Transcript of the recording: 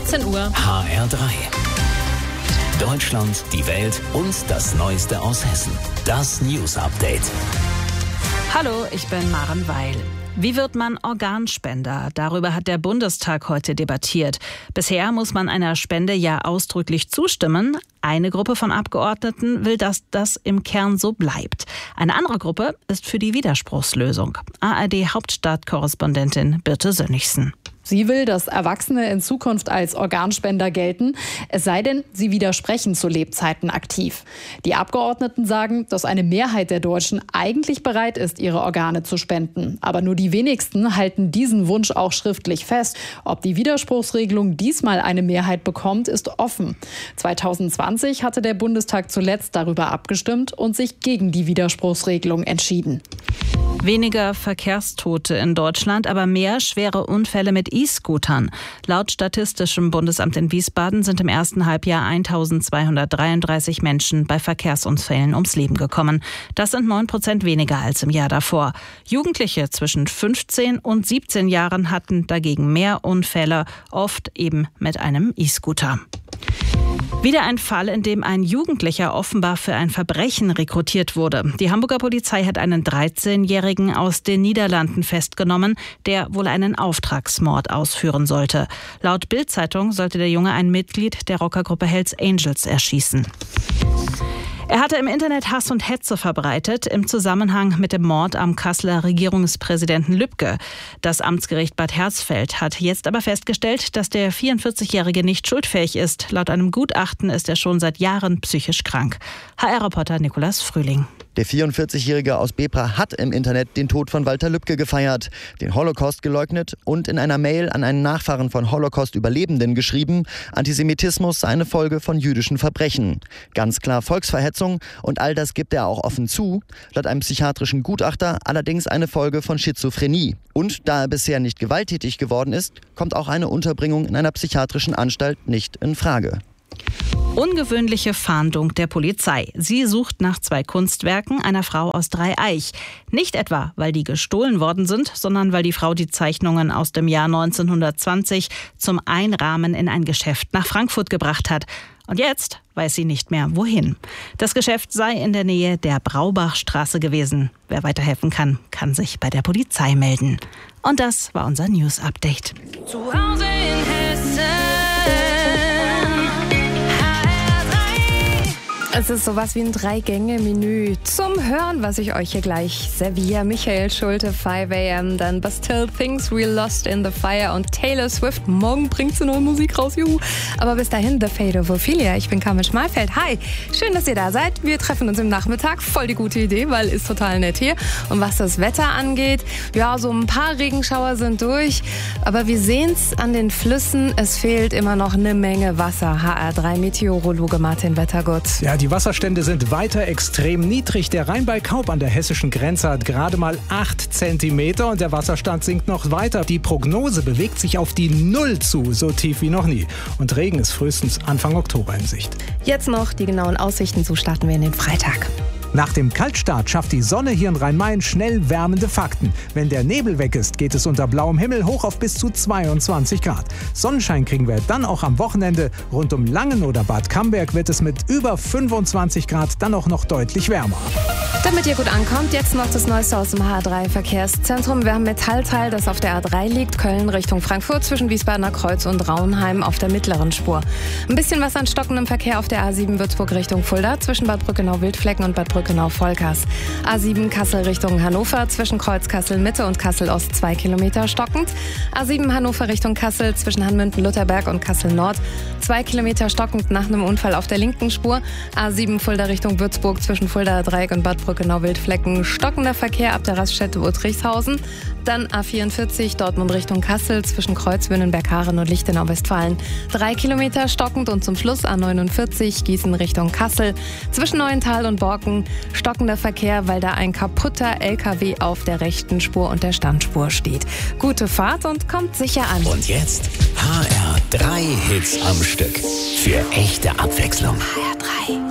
14 Uhr. HR3. Deutschland, die Welt und das Neueste aus Hessen. Das News Update. Hallo, ich bin Maren Weil. Wie wird man Organspender? Darüber hat der Bundestag heute debattiert. Bisher muss man einer Spende ja ausdrücklich zustimmen. Eine Gruppe von Abgeordneten will, dass das im Kern so bleibt. Eine andere Gruppe ist für die Widerspruchslösung. ARD-Hauptstadtkorrespondentin Birte Sönnigsen. Sie will, dass Erwachsene in Zukunft als Organspender gelten, es sei denn, sie widersprechen zu Lebzeiten aktiv. Die Abgeordneten sagen, dass eine Mehrheit der Deutschen eigentlich bereit ist, ihre Organe zu spenden. Aber nur die wenigsten halten diesen Wunsch auch schriftlich fest. Ob die Widerspruchsregelung diesmal eine Mehrheit bekommt, ist offen. 2020 hatte der Bundestag zuletzt darüber abgestimmt und sich gegen die Widerspruchsregelung entschieden. Weniger Verkehrstote in Deutschland, aber mehr schwere Unfälle mit E-Scootern. Laut Statistischem Bundesamt in Wiesbaden sind im ersten Halbjahr 1233 Menschen bei Verkehrsunfällen ums Leben gekommen. Das sind 9% weniger als im Jahr davor. Jugendliche zwischen 15 und 17 Jahren hatten dagegen mehr Unfälle, oft eben mit einem E-Scooter. Wieder ein Fall, in dem ein Jugendlicher offenbar für ein Verbrechen rekrutiert wurde. Die Hamburger Polizei hat einen 13-Jährigen aus den Niederlanden festgenommen, der wohl einen Auftragsmord ausführen sollte. Laut Bild-Zeitung sollte der Junge ein Mitglied der Rockergruppe Hells Angels erschießen. Er hatte im Internet Hass und Hetze verbreitet im Zusammenhang mit dem Mord am Kasseler Regierungspräsidenten Lübke. Das Amtsgericht Bad Hersfeld hat jetzt aber festgestellt, dass der 44-Jährige nicht schuldfähig ist. Laut einem Gutachten ist er schon seit Jahren psychisch krank. HR-Reporter Nikolas Frühling. Der 44-Jährige aus Bebra hat im Internet den Tod von Walter Lübcke gefeiert, den Holocaust geleugnet und in einer Mail an einen Nachfahren von Holocaust-Überlebenden geschrieben, Antisemitismus sei eine Folge von jüdischen Verbrechen. Ganz klar Volksverhetzung und all das gibt er auch offen zu, laut einem psychiatrischen Gutachter allerdings eine Folge von Schizophrenie. Und da er bisher nicht gewalttätig geworden ist, kommt auch eine Unterbringung in einer psychiatrischen Anstalt nicht in Frage. Ungewöhnliche Fahndung der Polizei. Sie sucht nach 2 Kunstwerken einer Frau aus Dreieich. Nicht etwa, weil die gestohlen worden sind, sondern weil die Frau die Zeichnungen aus dem Jahr 1920 zum Einrahmen in ein Geschäft nach Frankfurt gebracht hat. Und jetzt weiß sie nicht mehr, wohin. Das Geschäft sei in der Nähe der Braubachstraße gewesen. Wer weiterhelfen kann, kann sich bei der Polizei melden. Und das war unser News Update. Zu Hause in Hessen. Es ist sowas wie ein 3-Gänge-Menü zum Hören, was ich euch hier gleich serviere. Michael Schulte, 5 AM, dann Bastille, Things We Lost in the Fire und Taylor Swift. Morgen bringt sie neue Musik raus, juhu. Aber bis dahin, The Fate of Ophelia. Ich bin Carmen Schmalfeld. Hi, schön, dass ihr da seid. Wir treffen uns im Nachmittag. Voll die gute Idee, weil ist total nett hier. Und was das Wetter angeht, ja, so ein paar Regenschauer sind durch. Aber wir sehen's an den Flüssen. Es fehlt immer noch eine Menge Wasser. HR3-Meteorologe Martin Wettergott. Ja, die Wasserstände sind weiter extrem niedrig. Der Rhein bei Kaub an der hessischen Grenze hat gerade mal 8 Zentimeter und der Wasserstand sinkt noch weiter. Die Prognose bewegt sich auf die 0 zu, so tief wie noch nie. Und Regen ist frühestens Anfang Oktober in Sicht. Jetzt noch die genauen Aussichten, so starten wir in den Freitag. Nach dem Kaltstart schafft die Sonne hier in Rhein-Main schnell wärmende Fakten. Wenn der Nebel weg ist, geht es unter blauem Himmel hoch auf bis zu 22 Grad. Sonnenschein kriegen wir dann auch am Wochenende. Rund um Langen oder Bad Camberg wird es mit über 25 Grad dann auch noch deutlich wärmer. Damit ihr gut ankommt, jetzt noch das Neueste aus dem HR3-Verkehrszentrum. Wir haben Metallteil, das auf der A3 liegt, Köln Richtung Frankfurt zwischen Wiesbadener Kreuz und Raunheim auf der mittleren Spur. Ein bisschen was an stockendem Verkehr auf der A7 Würzburg Richtung Fulda zwischen Bad Brückenau-Wildflecken und Bad Brückenau-Volkers. A7 Kassel Richtung Hannover zwischen Kreuz Kassel-Mitte und Kassel-Ost 2 Kilometer stockend. A7 Hannover Richtung Kassel zwischen Hanmünden-Lutherberg und Kassel-Nord 2 Kilometer stockend nach einem Unfall auf der linken Spur. A7 Fulda Richtung Würzburg zwischen Fuldaer Dreieck und Bad Brückenau-Wildflecken stockender Verkehr ab der Raststätte Uttrichshausen. Dann A44 Dortmund Richtung Kassel zwischen Kreuz Wünnenberg-Haren und Lichtenau-Westfalen 3 Kilometer stockend und zum Schluss A49 Gießen Richtung Kassel zwischen Neuental und Borken stockender Verkehr, weil da ein kaputter LKW auf der rechten Spur und der Standspur steht. Gute Fahrt und kommt sicher an. Und jetzt HR3 Hits am Stück. Für echte Abwechslung. HR3.